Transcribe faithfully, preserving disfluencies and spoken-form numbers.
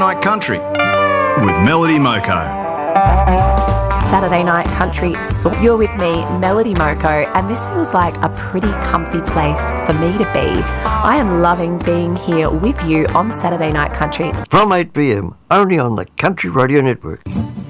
Night Country with Melody Moko. Saturday Night Country. So you're with me, Melody Moko, and this feels like a pretty comfy place for me to be. I am loving being here with you on Saturday Night Country. From eight p m, only on the Country Radio Network.